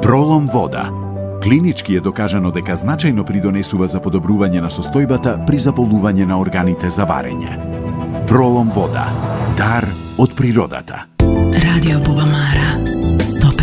Пролом вода. Клинички е докажано дека значајно придонесува за подобрување на состојбата при заболување на органите за варење. Пролом вода. Дар од природата. Радио Бубамара 100%.